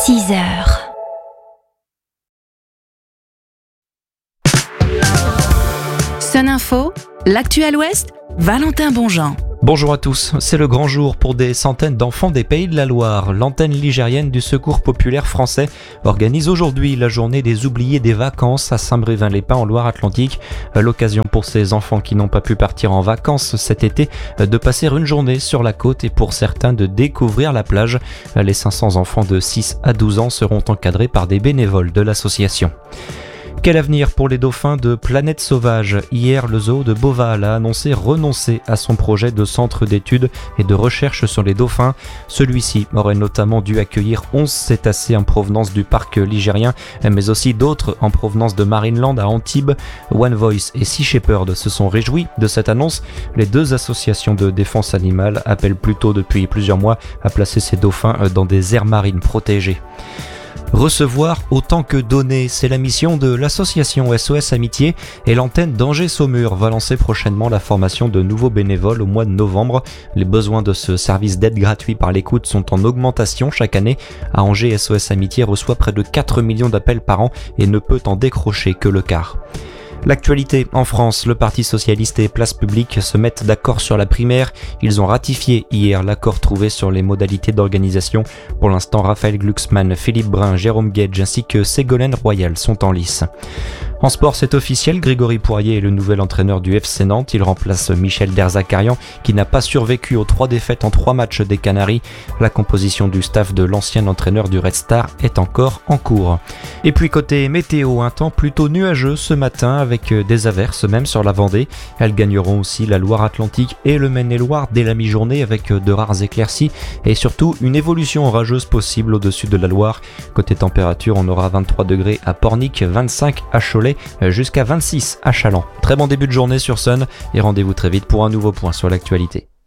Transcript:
6h. Sun Info, l'actuel Ouest, Valentin Bonjean. Bonjour à tous, c'est le grand jour pour des centaines d'enfants des Pays de la Loire. L'antenne ligérienne du Secours populaire français organise aujourd'hui la journée des oubliés des vacances à Saint-Brévin-les-Pins en Loire-Atlantique. L'occasion pour ces enfants qui n'ont pas pu partir en vacances cet été de passer une journée sur la côte et pour certains de découvrir la plage. Les 500 enfants de 6 à 12 ans seront encadrés par des bénévoles de l'association. Quel avenir pour les dauphins de Planète Sauvage ? Hier, le zoo de Beauval a annoncé renoncer à son projet de centre d'études et de recherche sur les dauphins. Celui-ci aurait notamment dû accueillir 11 cétacés en provenance du parc ligérien, mais aussi d'autres en provenance de Marineland à Antibes. One Voice et Sea Shepherd se sont réjouis de cette annonce. Les deux associations de défense animale appellent plutôt depuis plusieurs mois à placer ces dauphins dans des aires marines protégées. Recevoir autant que donner, c'est la mission de l'association SOS Amitié et l'antenne d'Angers-Saumur va lancer prochainement la formation de nouveaux bénévoles au mois de novembre. Les besoins de ce service d'aide gratuit par l'écoute sont en augmentation chaque année. À Angers, SOS Amitié reçoit près de 4 millions d'appels par an et ne peut en décrocher que le quart. L'actualité en France, le Parti socialiste et Place Publique se mettent d'accord sur la primaire. Ils ont ratifié hier l'accord trouvé sur les modalités d'organisation. Pour l'instant, Raphaël Glucksmann, Philippe Brun, Jérôme Gage ainsi que Ségolène Royal sont en lice. En sport, c'est officiel, Grégory Poirier est le nouvel entraîneur du FC Nantes. Il remplace Michel Derzakarian qui n'a pas survécu aux 3 défaites en 3 matchs des Canaries. La composition du staff de l'ancien entraîneur du Red Star est encore en cours. Et puis côté météo, un temps plutôt nuageux ce matin avec des averses même sur la Vendée. Elles gagneront aussi la Loire-Atlantique et le Maine-et-Loire dès la mi-journée avec de rares éclaircies et surtout une évolution orageuse possible au-dessus de la Loire. Côté température, on aura 23 degrés à Pornic, 25 à Cholet, jusqu'à 26 à Challans. Très bon début de journée sur Sun et rendez-vous très vite pour un nouveau point sur l'actualité.